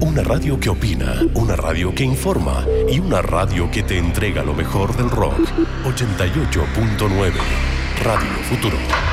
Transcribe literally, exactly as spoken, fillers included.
Una radio que opina, una radio que informa y una radio que te entrega lo mejor del rock. ochenta y ocho punto nueve Radio Futuro.